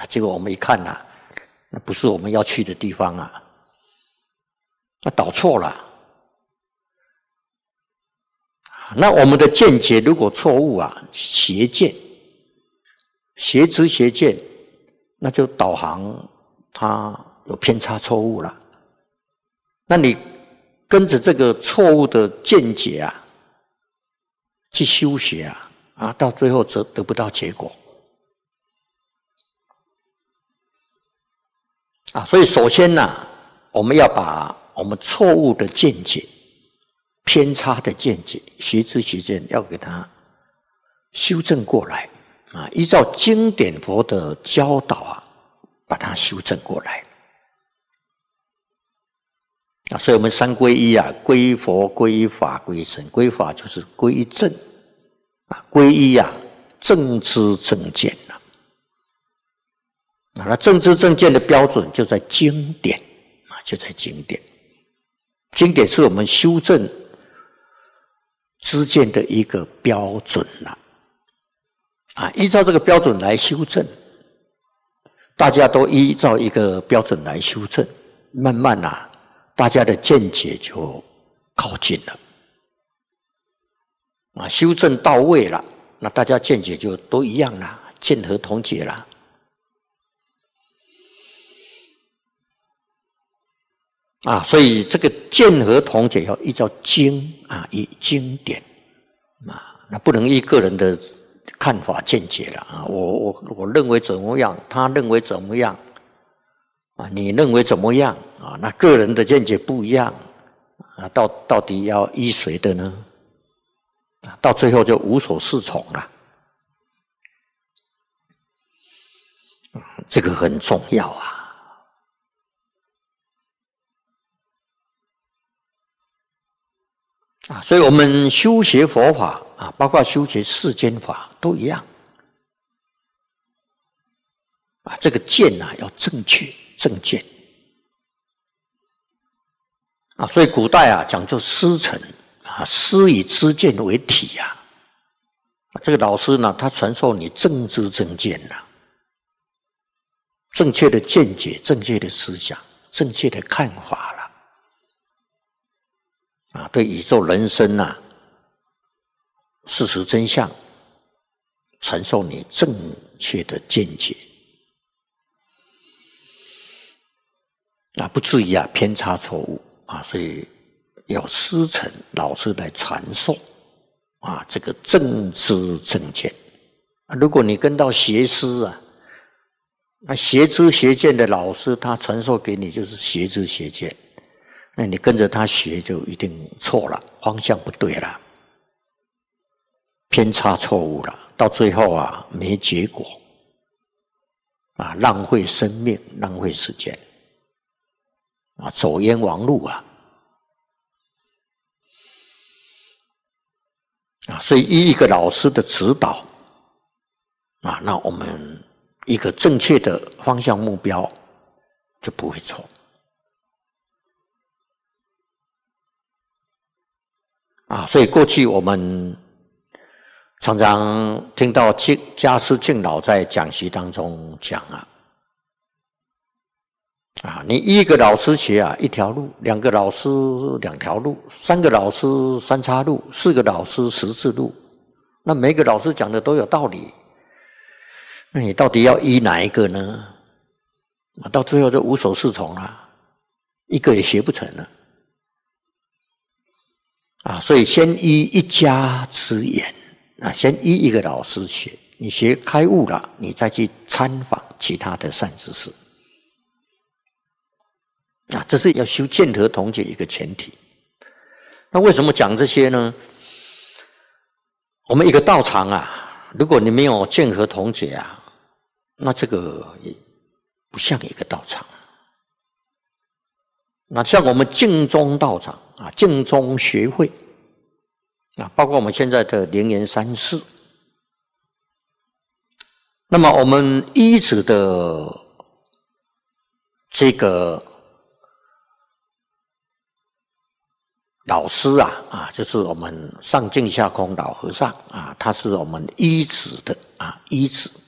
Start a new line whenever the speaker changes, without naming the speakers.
结果我们一看啊，那不是我们要去的地方啊，那导错了。那我们的见解如果错误啊，邪见、邪知邪见，那就导航它有偏差错误了。那你跟着这个错误的见解啊去修学啊，到最后则得不到结果啊。所以首先呢，我们要把我们错误的见解、偏差的见解、邪知邪见，要给它修正过来啊，依照经典佛的教导啊，把它修正过来啊。所以我们三皈依啊，皈依佛、皈依法、皈依僧。皈依法就是皈依正啊，皈依啊正知正见啊。那正知正见的标准就在经典啊，就在经典。经典是我们修正知见的一个标准了啊，依照这个标准来修正，大家都依照一个标准来修正，慢慢啊，大家的见解就靠近了啊，修正到位了，那大家见解就都一样了，见合同解了。啊，所以这个见合同解要依照经啊，以经典啊，那不能依个人的看法见解了啊。我认为怎么样，他认为怎么样啊？你认为怎么样啊？那个人的见解不一样啊，到底要依谁的呢？啊，到最后就无所适从了。这个很重要啊。啊，所以我们修学佛法啊，包括修学世间法都一样啊。这个见啊要正确正见啊。所以古代啊讲究师承啊，师以知见为体啊。这个老师呢，他传授你正知正见啊，正确的见解、正确的思想、正确的看法了。啊，对宇宙人生啊，事实真相，传授你正确的见解，啊，不至于啊偏差错误啊，所以要师承老师来传授啊这个正知正见。啊，如果你跟到邪师啊，那邪知邪见的老师，他传授给你就是邪知邪见。那你跟着他学就一定错了，方向不对了，偏差错误了，到最后啊没结果啊，浪费生命，浪费时间啊，走冤枉路啊。啊，所以依一个老师的指导啊，那我们一个正确的方向目标就不会错。啊，所以过去我们常常听到家师敬老在讲习当中讲啊，你一个老师学啊一条路，两个老师两条路，三个老师三岔路，四个老师十字路，那每个老师讲的都有道理，那你到底要依哪一个呢？到最后就无所适从了，一个也学不成了。啊，所以先依一家之言啊，先依一个老师学，你学开悟了，你再去参访其他的善知识啊，这是要修见合同解一个前提。那为什么讲这些呢？我们一个道场啊，如果你没有见合同解啊，那这个也不像一个道场。那像我们净宗道场啊，净宗学会啊，包括我们现在的莲园山寺，那么我们依止的这个老师啊，就是我们上净下空老和尚啊，他是我们依止的啊，依止